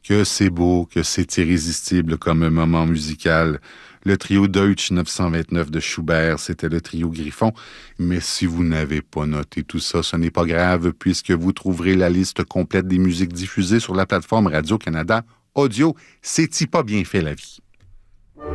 que c'est beau, que c'est irrésistible comme un moment musical. Le trio Deutsch 929 de Schubert, c'était le trio Griffon. Mais si vous n'avez pas noté tout ça, ce n'est pas grave, puisque vous trouverez la liste complète des musiques diffusées sur la plateforme Radio-Canada Audio. C'est-y pas bien fait, la vie?